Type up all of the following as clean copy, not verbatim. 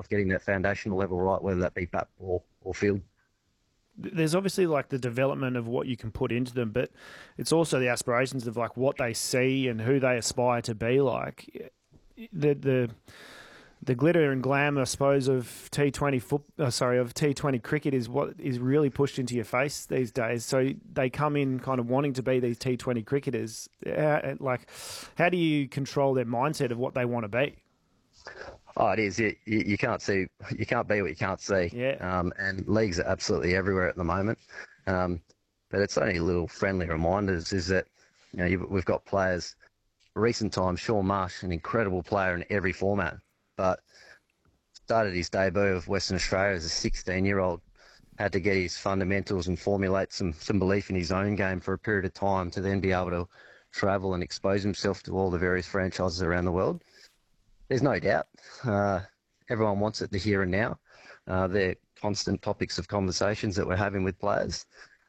of getting that foundational level right, whether that be bat or field. There's obviously like the development of what you can put into them, but it's also the aspirations of like what they see and who they aspire to be like. The glitter and glam, I suppose, of T20 cricket is what is really pushed into your face these days. So they come in kind of wanting to be these T20 cricketers. How do you control their mindset of what they want to be? Oh, it is. You can't see, you can't be what you can't see. Yeah. And leagues are absolutely everywhere at the moment. But it's only little friendly reminders. Is that we've got players. Recent times, Shaun Marsh, an incredible player in every format. But started his debut of Western Australia as a 16-year-old, had to get his fundamentals and formulate some belief in his own game for a period of time to then be able to travel and expose himself to all the various franchises around the world. There's no doubt. Everyone wants it the here and now. They're constant topics of conversations that we're having with players.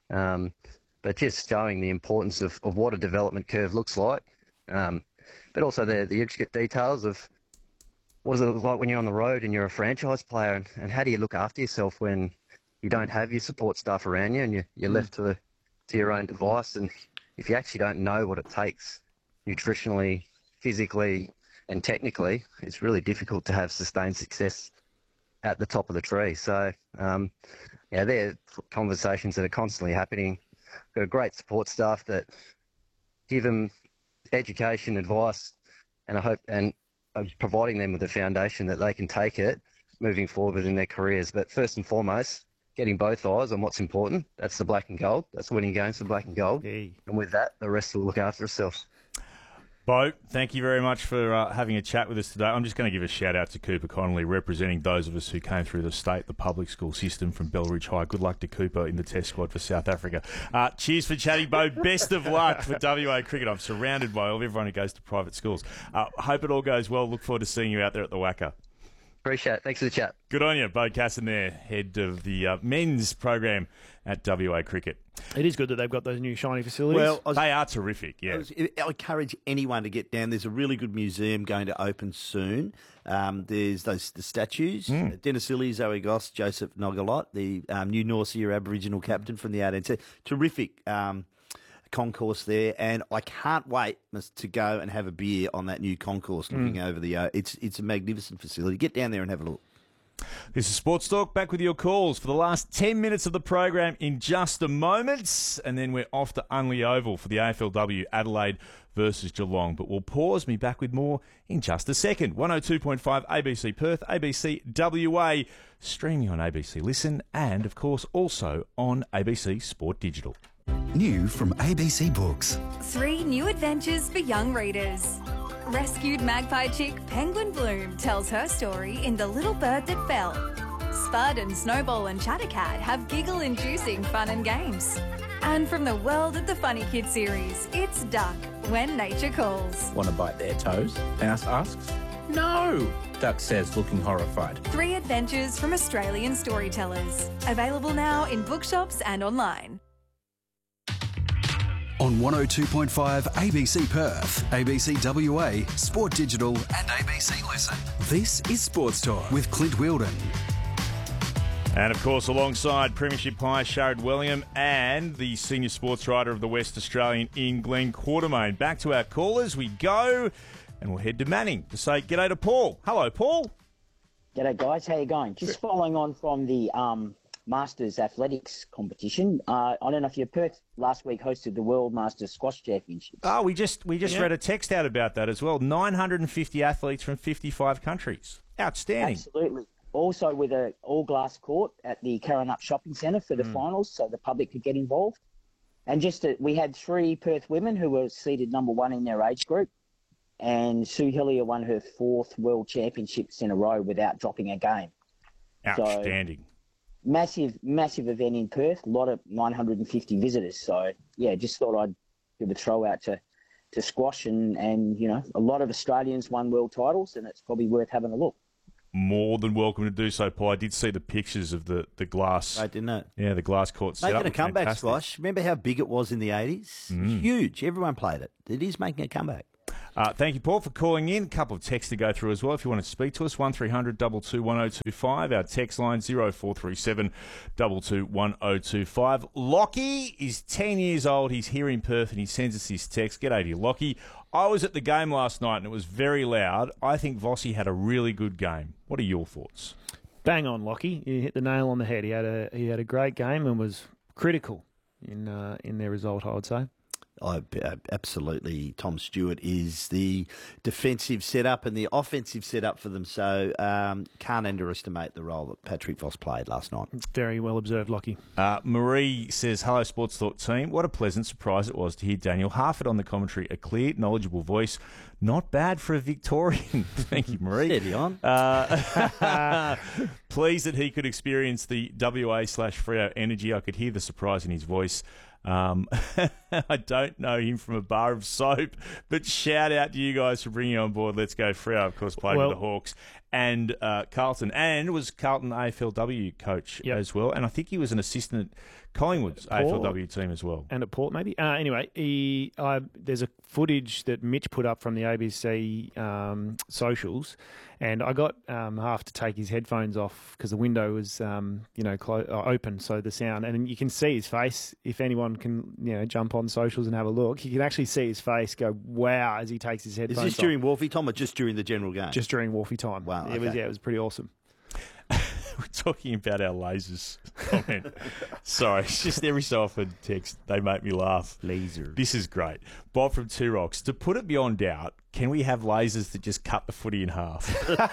But just showing the importance of what a development curve looks like. But also the intricate details of what does it look like when you're on the road and you're a franchise player, and how do you look after yourself when you don't have your support staff around you and you're left to your own device? And if you actually don't know what it takes nutritionally, physically and technically, it's really difficult to have sustained success at the top of the tree. So, they're conversations that are constantly happening. Got a great support staff that give them education, advice, and I hope providing them with a foundation that they can take it moving forward in their careers. But first and foremost, getting both eyes on what's important. That's the black and gold. That's winning games for black and gold. Hey. And with that, the rest will look after itself. Bo, thank you very much for having a chat with us today. I'm just going to give a shout-out to Cooper Connolly, representing those of us who came through the public school system from Belridge High. Good luck to Cooper in the Test squad for South Africa. Cheers for chatting, Bo. Best of luck for WA cricket. I'm surrounded by everyone who goes to private schools. Hope it all goes well. Look forward to seeing you out there at the WACA. Appreciate it. Thanks for the chat. Good on you, Bo Casson there, head of the men's program at WA Cricket. It is good that they've got those new shiny facilities. Well, they are terrific, yeah. I encourage anyone to get down. There's a really good museum going to open soon. There's the statues. Dennis Illy, Zoe Goss, Joseph Nogalot, the new Norcia Aboriginal captain from the 18th. Terrific concourse there, and I can't wait to go and have a beer on that new concourse looking over the... It's a magnificent facility. Get down there and have a look. This is Sports Talk, back with your calls for the last 10 minutes of the program in just a moment, and then we're off to Unley Oval for the AFLW Adelaide versus Geelong. But we'll pause, me back with more in just a second. 102.5 ABC Perth, ABC WA, streaming on ABC Listen, and of course also on ABC Sport Digital. New from ABC Books. 3 new adventures for young readers. Rescued magpie chick Penguin Bloom tells her story in The Little Bird That Fell. Spud and Snowball and Chattercat have giggle-inducing fun and games. And from the world of the Funny Kid series, it's Duck, When Nature Calls. Want to bite their toes? Mouse asks. No, Duck says, looking horrified. 3 adventures from Australian storytellers. Available now in bookshops and online. On 102.5 ABC Perth, ABC WA, Sport Digital and ABC Listen. This is Sports Talk with Clint Wheeldon. And of course, alongside Premiership High, Sharad Wellingham and the senior sports writer of the West Australian in Glenn Quartermain. Back to our callers we go, and we'll head to Manning to say g'day to Paul. Hello, Paul. G'day, guys. How you going? Just following on from the Masters Athletics competition. I don't know if your Perth last week hosted the World Masters Squash Championships. Oh, we just read a text out about that as well. 950 athletes from 55 countries. Outstanding. Absolutely. Also with a all-glass court at the Karrinyup Shopping Centre for the finals, so the public could get involved. And we had 3 Perth women who were seeded number 1 in their age group. And Sue Hillier won her 4th World Championships in a row without dropping a game. Outstanding. So, massive event in Perth, a lot of 950 visitors. So, yeah, just thought I'd give a throw out to squash and, you know, a lot of Australians won world titles and it's probably worth having a look. More than welcome to do so, Paul. I did see the pictures of the glass. Right, didn't it? Yeah, the glass court set up. Making a comeback, fantastic. squash. Remember how big it was in the 80s? It's huge. Everyone played it. It is making a comeback. Thank you, Paul, for calling in. A couple of texts to go through as well if you want to speak to us. 1300 22 1025. Our text line 0437 22 1025. Lockie is 10 years old. He's here in Perth and he sends us his text. G'day to you, Lockie. I was at the game last night and it was very loud. I think Vossi had a really good game. What are your thoughts? Bang on, Lockie. You hit the nail on the head. He had a great game and was critical in their result, I would say. Absolutely. Tom Stewart is the defensive setup and the offensive setup for them, so can't underestimate the role that Patrick Voss played last night. Very well observed, Lockie. Marie says, hello, Sports Talk team. What a pleasant surprise it was to hear Daniel Harford on the commentary. A clear, knowledgeable voice. Not bad for a Victorian. Thank you, Marie. Steady on. Pleased that he could experience the WA/Freo energy. I could hear the surprise in his voice. I don't know him from a bar of soap, but shout out to you guys for bringing on board Let's Go Freo. Of course, played with the Hawks and Carlton, and was Carlton AFLW coach as well. And I think he was an assistant at Collingwood's AFLW team as well. And at Port, maybe. Anyway, there's a footage that Mitch put up from the ABC socials, and I got Half to take his headphones off because the window was open, so the sound, and you can see his face. If anyone can jump on socials and have a look, you can actually see his face go wow as he takes his headphones off. Is this during Wolfie time or just during the general game? Just during Wolfie time. Wow. It was pretty awesome. We're talking about our lasers comment. Sorry, it's just every so often text, they make me laugh. Laser. This is great. Bob from Two Rocks. To put it beyond doubt, can we have lasers that just cut the footy in half?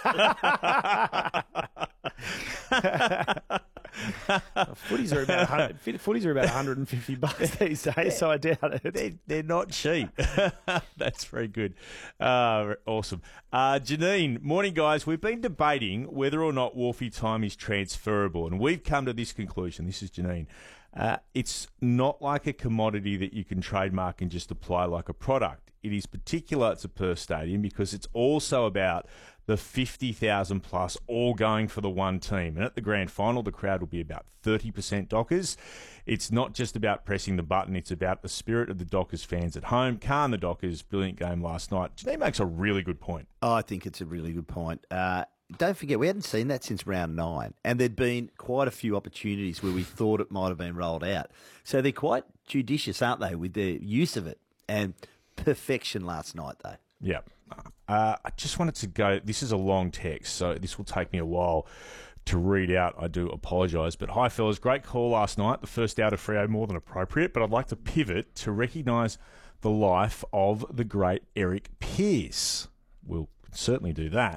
Footies are about $150 these days, so I doubt it. They're not cheap. That's very good. Awesome. Janine, morning, guys. We've been debating whether or not Wolfie time is transferable, and we've come to this conclusion. This is Janine. It's not like a commodity that you can trademark and just apply like a product. It is particular to Perth Stadium because it's also about the 50,000 plus all going for the one team. And at the grand final, the crowd will be about 30% Dockers. It's not just about pressing the button. It's about the spirit of the Dockers fans at home. Khan, the Dockers, brilliant game last night. He makes a really good point. I think it's a really good point. Don't forget, we hadn't seen that since round 9, and there'd been quite a few opportunities where we thought it might have been rolled out. So they're quite judicious, aren't they, with their use of it? And perfection last night, though. Yeah. I just wanted to go, this is a long text, so this will take me a while to read out. I do apologise. But hi, fellas, great call last night. The first out of Freo, more than appropriate, but I'd like to pivot to recognise the life of the great Eric Pearce. We'll certainly do that.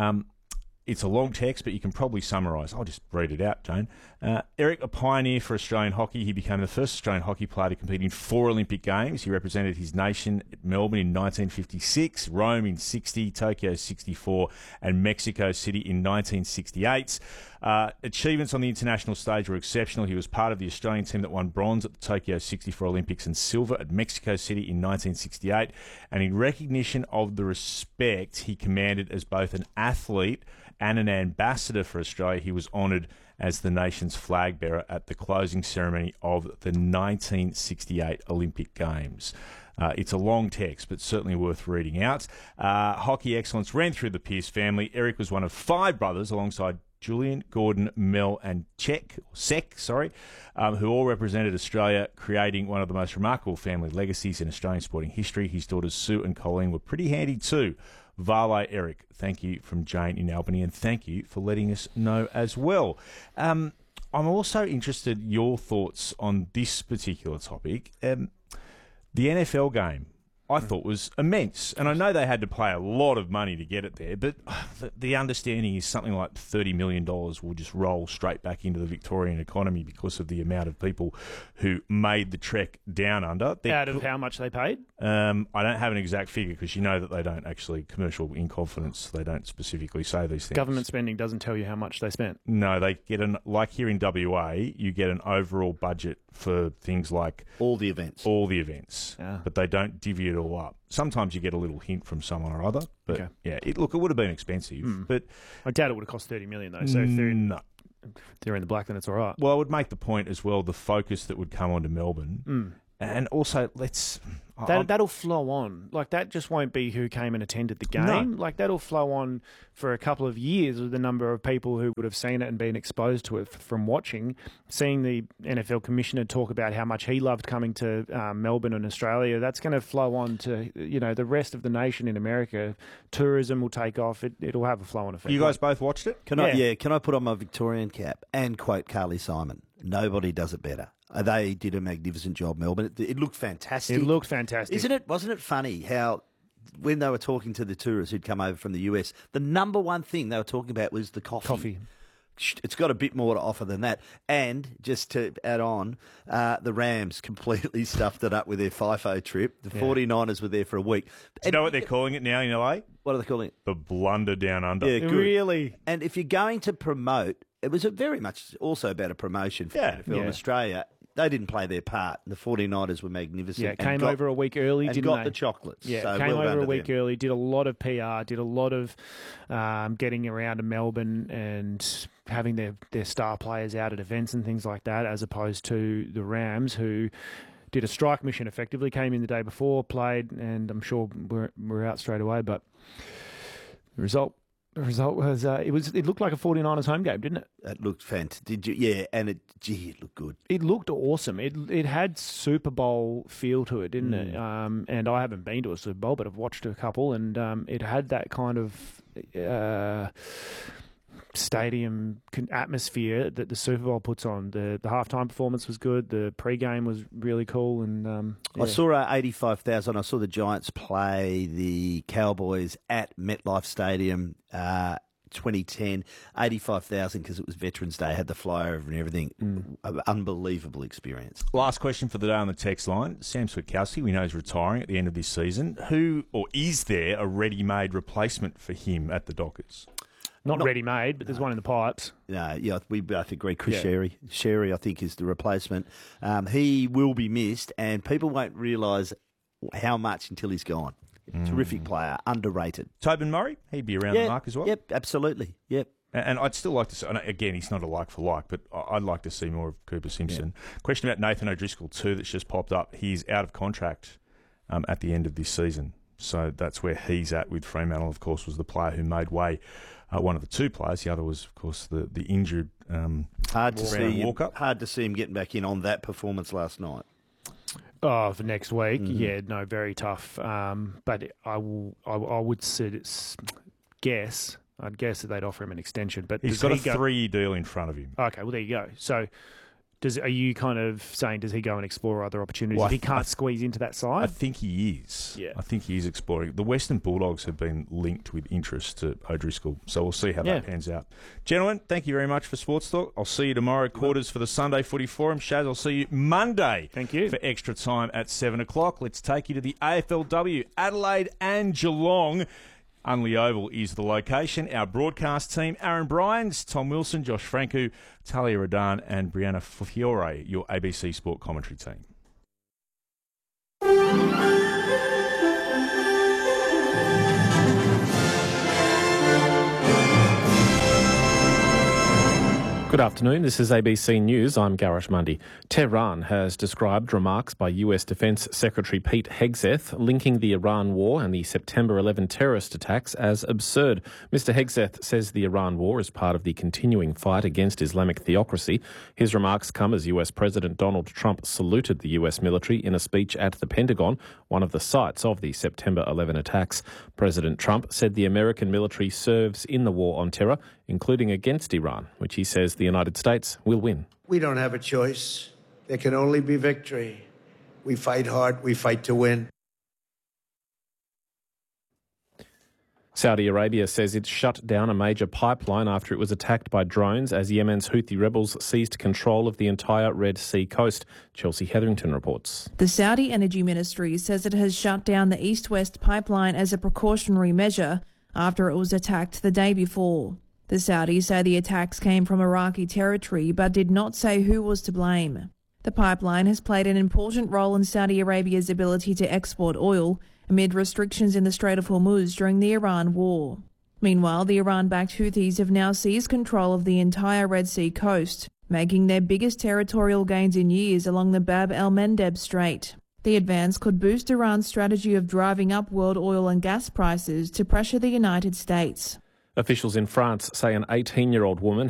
It's a long text, but you can probably summarise. I'll just read it out, Jane. Eric, a pioneer for Australian hockey. He became the first Australian hockey player to compete in 4 Olympic Games. He represented his nation at Melbourne in 1956, Rome in 60, Tokyo 64, and Mexico City in 1968. Achievements on the international stage were exceptional. He was part of the Australian team that won bronze at the Tokyo 64 Olympics and silver at Mexico City in 1968. And in recognition of the respect he commanded as both an athlete and an ambassador for Australia, he was honoured as the nation's flag bearer at the closing ceremony of the 1968 Olympic Games. It's a long text, but certainly worth reading out. Hockey excellence ran through the Pearce family. Eric was one of 5 brothers alongside Julian, Gordon, Mel and Sek, who all represented Australia, creating one of the most remarkable family legacies in Australian sporting history. His daughters Sue and Colleen were pretty handy too. Vale, Eric, thank you from Jane in Albany, and thank you for letting us know as well. I'm also interested in your thoughts on this particular topic. The NFL game, I thought, was immense. And I know they had to pay a lot of money to get it there, but the understanding is something like $30 million will just roll straight back into the Victorian economy because of the amount of people who made the trek down under. Out of how much they paid? I don't have an exact figure because you know that they don't actually, commercial in confidence, they don't specifically say these things. Government spending doesn't tell you how much they spent. No, they get like here in WA, you get an overall budget for things like all the events, but they don't divvy it all up. Sometimes you get a little hint from someone or other, but it would have been expensive. But I doubt it would have cost $30 million though. So if they're in the black, then it's all right. Well, I would make the point as well, the focus that would come onto Melbourne And also, That'll flow on. Like, that just won't be who came and attended the game. No. Like, that'll flow on for a couple of years with the number of people who would have seen it and been exposed to it from watching. Seeing the NFL commissioner talk about how much he loved coming to Melbourne and Australia, that's going to flow on to, the rest of the nation in America. Tourism will take off. It'll have a flow-on effect. You guys both watched it? Can I put on my Victorian cap and quote Carly Simon? Nobody does it better. They did a magnificent job, Melbourne. It looked fantastic. It looked fantastic. Isn't it? Wasn't it funny how when they were talking to the tourists who'd come over from the US, the number one thing they were talking about was the coffee. It's got a bit more to offer than that. And just to add on, the Rams completely stuffed it up with their FIFO trip. The 49ers were there for a week. Do you know what they're calling it now in LA? What are they calling it? The Blunder Down Under. Yeah, good. Really? And if you're going to promote, it was very much also about a promotion for NFL in Australia. They didn't play their part. The 49ers were magnificent. Yeah, came over a week early, and didn't got they? the chocolates. Yeah, so came well over a done week to them. early, did a lot of PR, did a lot of getting around to Melbourne and having their star players out at events and things like that, as opposed to the Rams, who did a strike mission effectively, came in the day before, played, and I'm sure we're out straight away. But the result was it looked like a 49ers home game, didn't it? It looked fantastic. Did you? Yeah, and it looked good. It looked awesome. It had Super Bowl feel to it, didn't it? And I haven't been to a Super Bowl, but I've watched a couple, and it had that kind of stadium atmosphere that the Super Bowl puts on. The halftime performance was good. The pre-game was really cool. And I saw 85,000. I saw the Giants play the Cowboys at MetLife Stadium 2010. 85,000 because it was Veterans Day. Had the flyover and everything. Unbelievable experience. Last question for the day on the text line. Sam Switkowski, we know, is retiring at the end of this season. Who, or is there a ready-made replacement for him at the Dockers? Not ready-made, but there's one in the pipes. No, yeah, we both agree. Chris Sherry. Sherry, I think, is the replacement. He will be missed, and people won't realise how much until he's gone. Terrific player, underrated. Tobin Murray, he'd be around the mark as well. Yep, absolutely. Yep. And I'd still like to see, and again, he's not a like for like, but I'd like to see more of Cooper Simpson. Question about Nathan O'Driscoll too that's just popped up. He's out of contract at the end of this season. So that's where he's at with Fremantle, of course, was the player who made way. One of the two players. The other was, of course, the injured hard to see him getting back in on that performance last night. Oh, for next week, very tough. But I'd guess that they'd offer him an extension. But he's got a 3-year deal in front of him. Okay, well there you go. So, are you kind of saying, does he go and explore other opportunities if he can't squeeze into that side? I think he is. Yeah. I think he is exploring. The Western Bulldogs have been linked with interest to O'Driscoll, so we'll see how that pans out. Gentlemen, thank you very much for Sports Talk. I'll see you tomorrow, quarters for the Sunday Footy Forum. Shaz, I'll see you Monday. Thank you. For extra time at 7 o'clock. Let's take you to the AFLW, Adelaide and Geelong. Unley Oval is the location. Our broadcast team, Aaron Bryans, Tom Wilson, Josh Franku, Talia Radan and Brianna Fiore, your ABC Sport commentary team. Good afternoon, this is ABC News. I'm Garish Mundy. Tehran has described remarks by US Defence Secretary Pete Hegseth linking the Iran war and the September 11 terrorist attacks as absurd. Mr Hegseth says the Iran war is part of the continuing fight against Islamic theocracy. His remarks come as US President Donald Trump saluted the US military in a speech at the Pentagon, one of the sites of the September 11 attacks. President Trump said the American military serves in the war on terror, including against Iran, which he says the United States will win. We don't have a choice. There can only be victory. We fight hard. We fight to win. Saudi Arabia says it shut down a major pipeline after it was attacked by drones as Yemen's Houthi rebels seized control of the entire Red Sea coast. Chelsea Hetherington reports. The Saudi Energy Ministry says it has shut down the east-west pipeline as a precautionary measure after it was attacked the day before. The Saudis say the attacks came from Iraqi territory but did not say who was to blame. The pipeline has played an important role in Saudi Arabia's ability to export oil amid restrictions in the Strait of Hormuz during the Iran war. Meanwhile, the Iran-backed Houthis have now seized control of the entire Red Sea coast. making their biggest territorial gains in years along the Bab el-Mandeb Strait. The advance could boost Iran's strategy of driving up world oil and gas prices to pressure the United States. Officials in France say an 18-year-old woman